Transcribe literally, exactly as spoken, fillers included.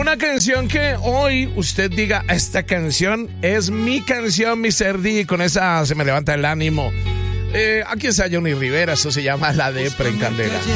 una canción que hoy usted diga, esta canción es mi canción, mi Cerdi, y con esa se me levanta el ánimo. Eh, aquí está Johnny Rivera, eso se llama La Depre en Candela.